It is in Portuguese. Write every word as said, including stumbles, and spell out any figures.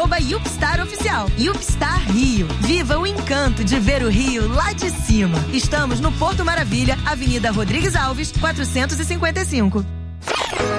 arroba Yupstar Oficial. Yupstar Rio. Viva o encanto de ver o Rio lá de cima. Estamos no Porto Maravilha, Avenida Rodrigues Alves, quatrocentos e cinquenta e cinco.